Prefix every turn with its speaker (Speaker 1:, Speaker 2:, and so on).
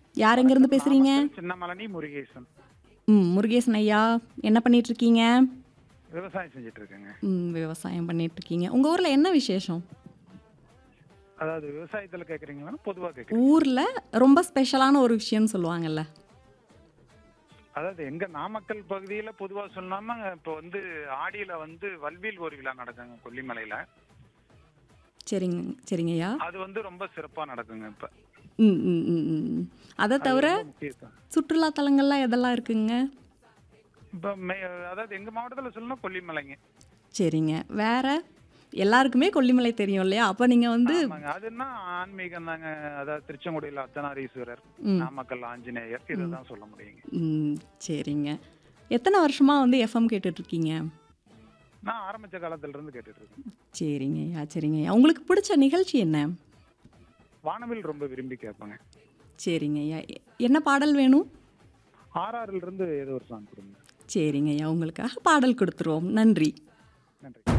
Speaker 1: யார் எங்கேருந்து
Speaker 2: வணக்கம்.
Speaker 1: பேசுகிறீங்க?
Speaker 2: நாமக்கல் சின்னமலனி முருகேசன்.
Speaker 1: முருகேசன் ஐயா. என்ன பண்ணிகிட்ருக்கீங்க?
Speaker 2: விவசாயம் செஞ்சுட்டு இருக்கேங்க.
Speaker 1: விவசாயம் பண்ணிகிட்ருக்கீங்க. உங்கள் ஊரில் என்ன விசேஷம்?
Speaker 2: அதாவது விவசாயத்துல கேக்குறீங்களா? பொதுவா கேக்குறீங்க?
Speaker 1: ஊரில் ரொம்ப ஸ்பெஷலான ஒரு விஷயம்னு சொல்லுவாங்கல்ல.
Speaker 2: அதாவது எங்க நாமக்கல் பகுதியில பொதுவா சொல்லாம இப்ப வந்து ஆடியில வந்து வல்வில் ஒரு விழா நடக்குங்க கொல்லிமலையில.
Speaker 1: சரிங்க சரிங்க ஐயா.
Speaker 2: அது வந்து ரொம்ப சிறப்பா நடக்குங்க இப்ப.
Speaker 1: ம் ம் ம் ம். அதை
Speaker 2: அது
Speaker 1: தவிர
Speaker 2: ரொம்ப முக்கியத்துவம்.
Speaker 1: சுற்றுலா தலங்கள்லாம் எதெல்லாம் இருக்குங்க?
Speaker 2: இப்ப அதாவது எங்க மாவட்டத்துல சொல்லணும் கொல்லிமலைங்க.
Speaker 1: சரிங்க. வேற? எல்லாருக்குமே கொல்லிமலை தெரியும் இல்லையா? அப்போ நீங்கள் வந்து
Speaker 2: ஆமாங்க. அதுன்னா ஆன்மீகம் தாங்க. அதாவது திருச்செங்கோடியில அர்த்தநாரீஸ்வரர்,
Speaker 1: ம்
Speaker 2: நாமக்கல் ஆஞ்சநேயர் இதுதான் சொல்ல முடியுங்க.
Speaker 1: ம் சரிங்க. எத்தனை வருஷமாக வந்து எஃப்எம் கேட்டுட்ருக்கீங்க?
Speaker 2: நான் ஆரம்பிச்ச காலத்துல இருந்து கேட்டுட்டு இருக்கேன்.
Speaker 1: சரிங்க ஐயா சரிங்க ஐயா. உங்களுக்கு பிடிச்ச நிகழ்ச்சி என்ன?
Speaker 2: வானவில் ரொம்ப விரும்பி கேட்பேங்க.
Speaker 1: சரிங்க ஐயா. என்ன பாடல் வேணும்?
Speaker 2: ஆர்ஆர்ல இருந்து ஏதோ ஒரு சாங் கொடுங்க.
Speaker 1: சரிங்க ஐயா. உங்களுக்காக பாடல் கொடுத்துருவோம். நன்றி.
Speaker 2: நன்றி.